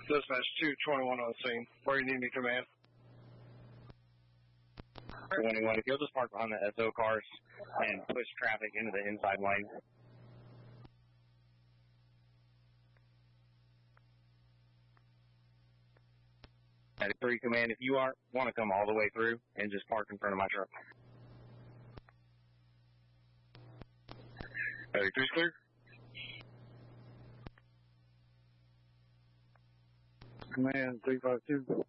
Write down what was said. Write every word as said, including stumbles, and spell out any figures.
Dispatch two twenty-one on scene. Where you need me, command? twenty-one, if you'll just park behind the S O cars and push traffic into the inside lane. ninety-three, command, if you are, want to come all the way through and just park in front of my truck. ninety-three's clear. Command three five two.